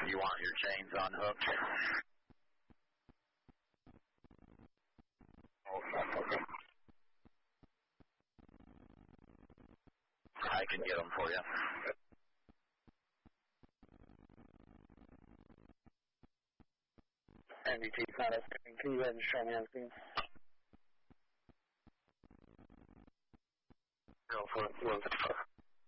You want your chains unhooked? Okay. I can get them for you. NDT Cloud S-Screen, can you go ahead and show me on screen? 04-154.